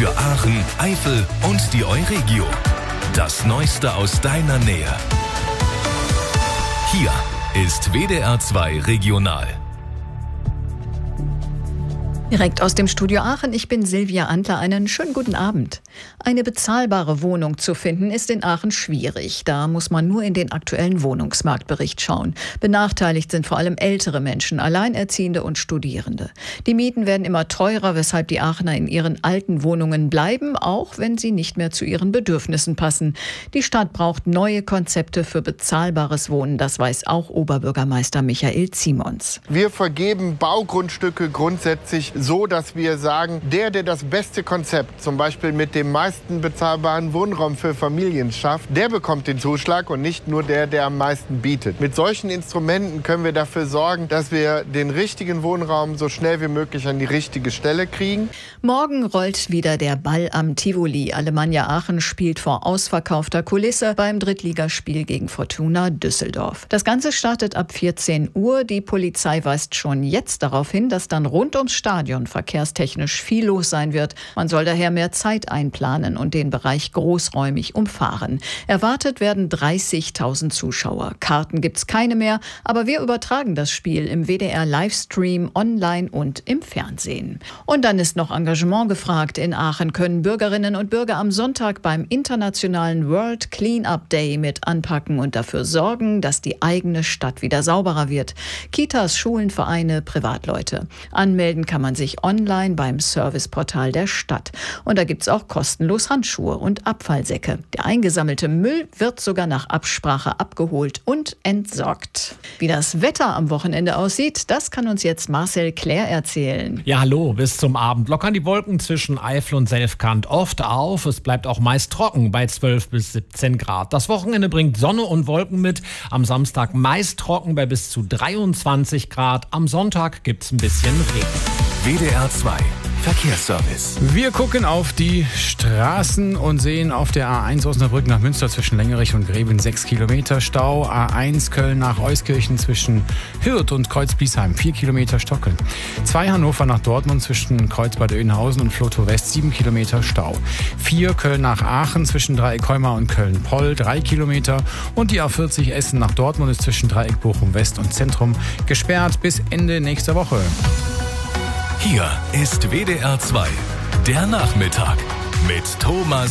Für Aachen, Eifel und die Euregio. Das Neueste aus deiner Nähe. Hier ist WDR 2 Regional. Direkt aus dem Studio Aachen, ich bin Silvia Antler, einen schönen guten Abend. Eine bezahlbare Wohnung zu finden ist in Aachen schwierig. Da muss man nur in den aktuellen Wohnungsmarktbericht schauen. Benachteiligt sind vor allem ältere Menschen, Alleinerziehende und Studierende. Die Mieten werden immer teurer, weshalb die Aachener in ihren alten Wohnungen bleiben, auch wenn sie nicht mehr zu ihren Bedürfnissen passen. Die Stadt braucht neue Konzepte für bezahlbares Wohnen, das weiß auch Oberbürgermeister Michael Ziemons. Wir vergeben Baugrundstücke grundsätzlich so, dass wir sagen, der das beste Konzept, zum Beispiel mit dem meisten bezahlbaren Wohnraum für Familien schafft, der bekommt den Zuschlag und nicht nur der am meisten bietet. Mit solchen Instrumenten können wir dafür sorgen, dass wir den richtigen Wohnraum so schnell wie möglich an die richtige Stelle kriegen. Morgen rollt wieder der Ball am Tivoli. Alemannia Aachen spielt vor ausverkaufter Kulisse beim Drittligaspiel gegen Fortuna Düsseldorf. Das Ganze startet ab 14 Uhr. Die Polizei weist schon jetzt darauf hin, dass dann rund ums Stadion verkehrstechnisch viel los sein wird. Man soll daher mehr Zeit einplanen und den Bereich großräumig umfahren. Erwartet werden 30.000 Zuschauer. Karten gibt's keine mehr, aber wir übertragen das Spiel im WDR-Livestream, online und im Fernsehen. Und dann ist noch Engagement gefragt. In Aachen können Bürgerinnen und Bürger am Sonntag beim internationalen World Clean-Up Day mit anpacken und dafür sorgen, dass die eigene Stadt wieder sauberer wird. Kitas, Schulen, Vereine, Privatleute. Anmelden kann man sich online beim Serviceportal der Stadt. Und da gibt's auch kostenlos Handschuhe und Abfallsäcke. Der eingesammelte Müll wird sogar nach Absprache abgeholt und entsorgt. Wie das Wetter am Wochenende aussieht, das kann uns jetzt Marcel Claire erzählen. Ja, hallo, bis zum Abend lockern die Wolken zwischen Eifel und Senfkant oft auf. Es bleibt auch meist trocken bei 12 bis 17 Grad. Das Wochenende bringt Sonne und Wolken mit. Am Samstag meist trocken bei bis zu 23 Grad. Am Sonntag gibt's ein bisschen Regen. WDR 2 Verkehrsservice. Wir gucken auf die Straßen und sehen auf der A1 Osnabrück nach Münster zwischen Längerich und Gräben 6 Kilometer Stau. A1 Köln nach Euskirchen zwischen Hürth und Kreuz-Biesheim 4 Kilometer Stocken. 2 Hannover nach Dortmund zwischen Kreuzbad Oeynhausen und Flotow West 7 Kilometer Stau. 4 Köln nach Aachen zwischen Dreieck-Heumar und Köln-Poll 3 Kilometer. Und die A40 Essen nach Dortmund ist zwischen Dreieck Bochum West und Zentrum gesperrt bis Ende nächster Woche. Hier ist WDR 2, der Nachmittag mit Thomas